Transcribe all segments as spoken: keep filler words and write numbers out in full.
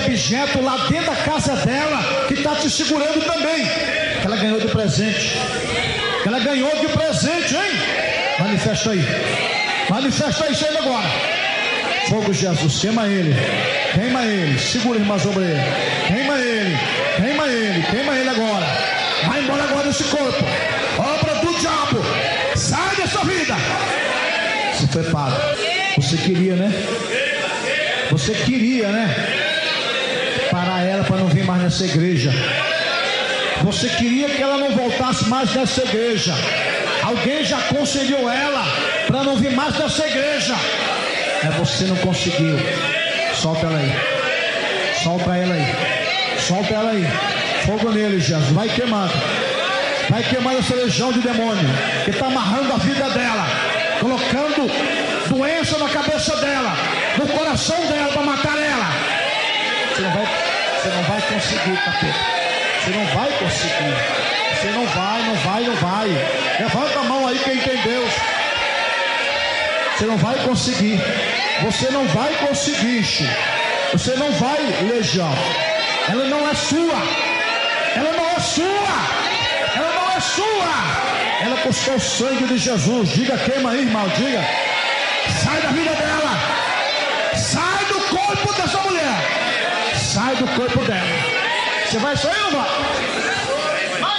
objeto lá dentro da casa dela que está te segurando também, que ela ganhou de presente, que ela ganhou de presente, hein? Manifesta aí, manifesta aí, chega agora. Fogo de Jesus, queima ele, queima ele, segura, irmã obreira, queima ele, queima ele, queima ele agora. Vai embora agora desse corpo, obra do diabo, sai dessa vida. Se prepara, você queria, né? Você queria, né? Parar ela para não vir mais nessa igreja. Você queria que ela não voltasse mais nessa igreja. Alguém já aconselhou ela para não vir mais nessa igreja. É, você não conseguiu. Solta ela aí. Solta ela aí. Solta ela aí. Fogo nele, Jesus. Vai queimando. Vai queimando essa legião de demônio que está amarrando a vida dela, colocando doença na cabeça dela, no coração dela, para matar ela. Você não vai, você não vai conseguir, capeta. Você não vai conseguir. Você não vai, não vai, não vai. Levanta a mão aí quem tem Deus. Você não vai conseguir. Você não vai conseguir, Chico. Você não vai, legião. Ela não é sua. Ela não é sua. Ela não é sua. Ela custou o sangue de Jesus. Diga, queima aí, irmão. Diga. Sai da vida dela. Sai do corpo dessa mulher. Sai do corpo dela. Você vai sair ou não vai? Vai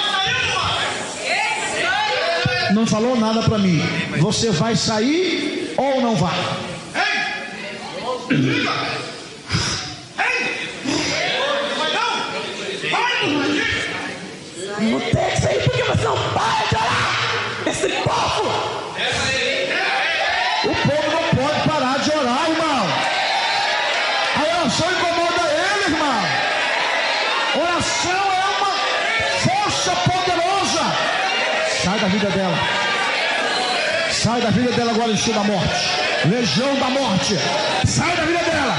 sair ou não? Não falou nada para mim. Você vai sair ou não vai? Ei! Ei! Vai não! Vai! Não tem que sair porque você não para de orar. Esse povo. O povo não pode parar de orar, irmão. A oração incomoda ele, irmão. Oração é uma força poderosa. Sai da vida dela. Sai da vida dela agora, enxuga da morte. Legião da morte. Sai da vida dela.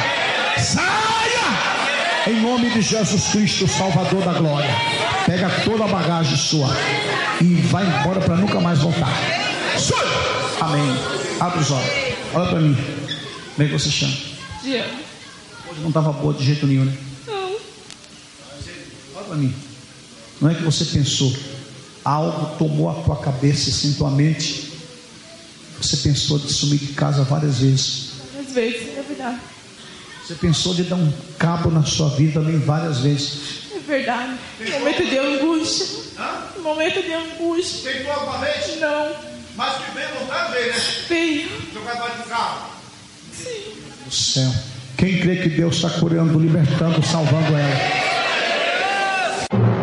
Saia! Em nome de Jesus Cristo, Salvador da glória. Pega toda a bagagem sua e vai embora para nunca mais voltar. Amém. Abre os olhos. Olha para mim. Como é que você chama? Diana. Hoje não estava boa de jeito nenhum, né? Não. Olha para mim. Não é que você pensou. Algo tomou a tua cabeça, assim, tua mente. Você pensou de sumir de casa várias vezes. Às vezes, é verdade. Você pensou de dar um cabo na sua vida também várias vezes. É verdade. Momento de angústia. Hã? Momento de angústia. Tentou alguma vez? Não. Mas que veio vontade veio, né? Veio. Jogar debaixo do carro. Sim. Do céu. Quem crê que Deus está curando, libertando, salvando ela?